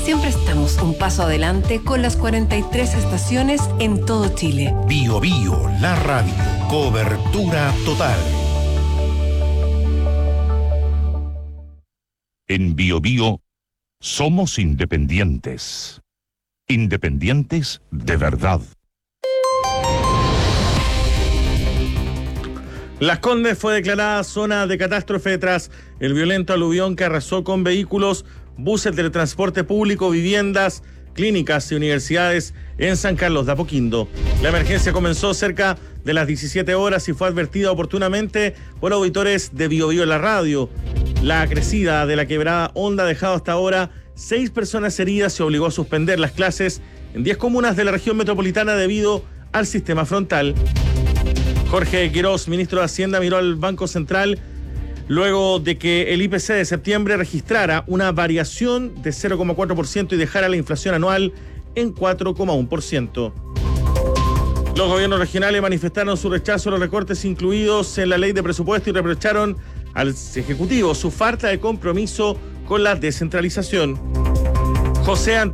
Siempre estamos un paso adelante con las 43 estaciones en todo Chile. Bio Bio, la radio. Cobertura total. En Bio Bio somos independientes. Independientes de verdad. Las Condes fue declarada zona de catástrofe tras el violento aluvión que arrasó con vehículos, buses de transporte público, viviendas, clínicas y universidades en San Carlos de Apoquindo. La emergencia comenzó cerca de las 17 horas y fue advertida oportunamente por auditores de Bio Bio en la radio. La crecida de la quebrada Honda ha dejado hasta ahora 6 personas heridas y obligó a suspender las clases en 10 comunas de la región metropolitana debido al sistema frontal. Jorge Quirós, ministro de Hacienda, miró al Banco Central luego de que el IPC de septiembre registrara una variación de 0,4% y dejara la inflación anual en 4,1%. Los gobiernos regionales manifestaron su rechazo a los recortes incluidos en la ley de presupuesto y reprocharon al Ejecutivo su falta de compromiso con la descentralización. José